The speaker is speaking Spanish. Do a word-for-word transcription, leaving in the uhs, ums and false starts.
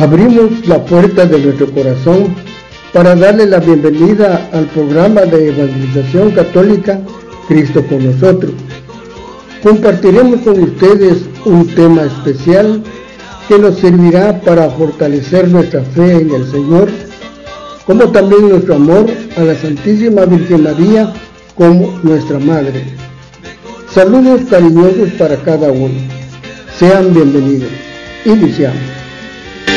Abrimos la puerta de nuestro corazón para darle la bienvenida al programa de evangelización católica Cristo con nosotros. Compartiremos con ustedes un tema especial que nos servirá para fortalecer nuestra fe en el Señor, como también nuestro amor a la Santísima Virgen María como nuestra Madre. Saludos cariñosos para cada uno. Sean bienvenidos. Iniciamos.